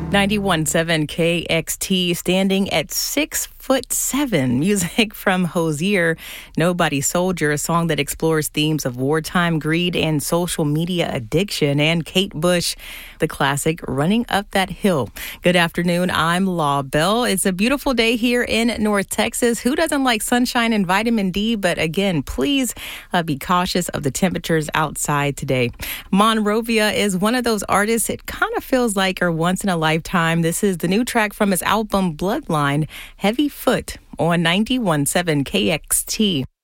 91.7 KXT, standing at 6'7". Music from Hozier, Nobody Soldier, a song that explores themes of wartime greed and social media addiction. And Kate Bush, the classic Running Up That Hill. Good afternoon. I'm Law Bell. It's a beautiful day here in North Texas. Who doesn't like sunshine and vitamin D? But again, please be cautious of the temperatures outside today. Monrovia is one of those artists it kind of feels like are once in a lifetime. This is the new track from his album Bloodline, Heavy Foot, on 91.7 KXT.